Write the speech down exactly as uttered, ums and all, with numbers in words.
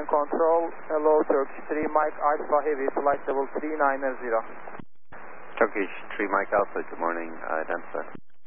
control. Hello, Turkish three Mike Alpha Heavy, flight level three nine zero. Turkish three Mike Alpha, good morning, uh, identify.